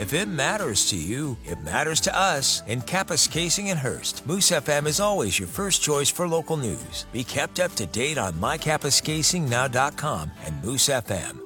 If it matters to you, it matters to us. In Kappas Casing and Hearst, Moose FM is always your first choice for local news. Be kept up to date on mykappascasingnow.com and Moose FM.